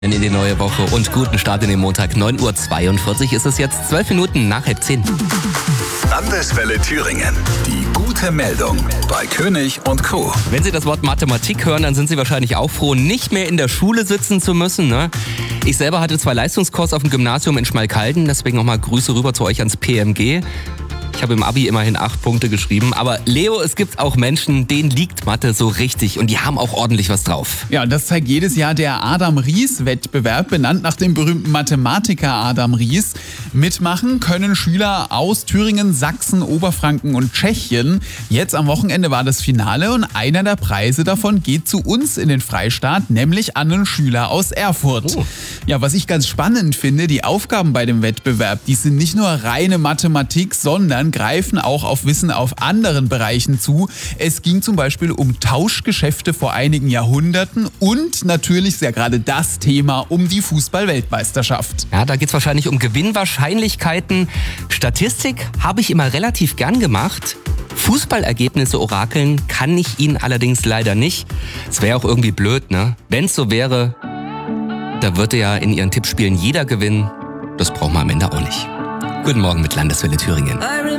In die neue Woche und guten Start in den Montag. 9:42 Uhr ist es jetzt, 12 Minuten nach 9:30. Landeswelle Thüringen. Die gute Meldung bei König und Co. Wenn Sie das Wort Mathematik hören, dann sind Sie wahrscheinlich auch froh, nicht mehr in der Schule sitzen zu müssen, ne? Ich selber hatte 2 Leistungskurs auf dem Gymnasium in Schmalkalden, deswegen nochmal Grüße rüber zu euch ans PMG. Ich habe im Abi immerhin 8 Punkte geschrieben. Aber Leo, es gibt auch Menschen, denen liegt Mathe so richtig und die haben auch ordentlich was drauf. Ja, und das zeigt jedes Jahr der Adam-Ries-Wettbewerb, benannt nach dem berühmten Mathematiker Adam Ries. Mitmachen können Schüler aus Thüringen, Sachsen, Oberfranken und Tschechien. Jetzt am Wochenende war das Finale und einer der Preise davon geht zu uns in den Freistaat, nämlich an einen Schüler aus Erfurt. Oh. Ja, was ich ganz spannend finde, die Aufgaben bei dem Wettbewerb, die sind nicht nur reine Mathematik, sondern greifen auch auf Wissen auf anderen Bereichen zu. Es ging zum Beispiel um Tauschgeschäfte vor einigen Jahrhunderten und natürlich ist ja gerade das Thema um die Fußball-Weltmeisterschaft. Ja, da geht es wahrscheinlich um Gewinnwahrscheinlichkeiten. Statistik habe ich immer relativ gern gemacht. Fußballergebnisse orakeln kann ich Ihnen allerdings leider nicht. Es wäre auch irgendwie blöd, ne? Wenn es so wäre, da würde ja in Ihren Tippspielen jeder gewinnen. Das brauchen wir am Ende auch nicht. Guten Morgen mit Landeswelle Thüringen.